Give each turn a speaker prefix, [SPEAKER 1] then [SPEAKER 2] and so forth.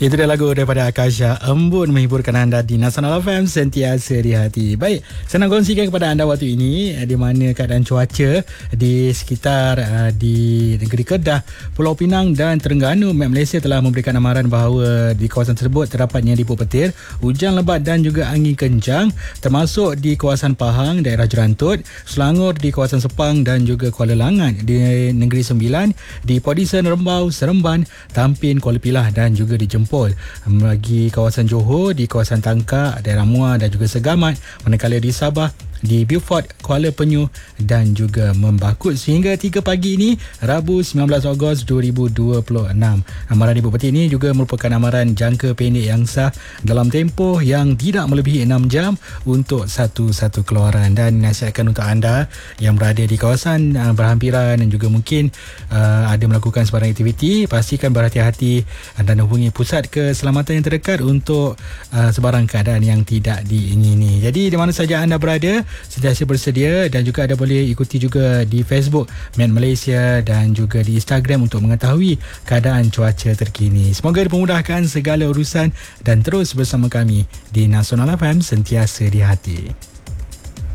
[SPEAKER 1] Itu dia lagu daripada Akasha, Embun, menghiburkan anda di Nasional FM, sentiasa di hati. Baik, saya nak kongsikan kepada anda waktu ini di mana keadaan cuaca di sekitar di negeri Kedah, Pulau Pinang dan Terengganu. Met Malaysia telah memberikan amaran bahawa di kawasan tersebut terdapatnya dibuat petir, hujan lebat dan juga angin kencang, termasuk di kawasan Pahang, daerah Jerantut, Selangor di kawasan Sepang dan juga Kuala Langat di Negeri Sembilan, di Port Dickson, Rembau, Seremban, Tampin, Kuala Pilah dan juga di Jempol. Bagi kawasan Johor, di kawasan Tangkak, daerah Muar dan juga Segamat, manakala di Sabah, di Beaufort, Kuala Penyu dan juga Membakut. Sehingga 3 pagi ini, Rabu 19 Ogos 2026. Amaran ibu peti ini juga merupakan amaran jangka pendek yang sah dalam tempoh yang tidak melebihi 6 jam untuk satu-satu keluaran. Dan nasihatkan untuk anda yang berada di kawasan berhampiran dan juga mungkin ada melakukan sebarang aktiviti, pastikan berhati-hati dan hubungi pusat keselamatan yang terdekat untuk sebarang keadaan yang tidak diingini. Jadi di mana saja anda berada, sentiasa bersedia, dan juga anda boleh ikuti juga di Facebook Met Malaysia dan juga di Instagram untuk mengetahui keadaan cuaca terkini. Semoga dipermudahkan segala urusan dan terus bersama kami di Nasional FM, sentiasa di hati.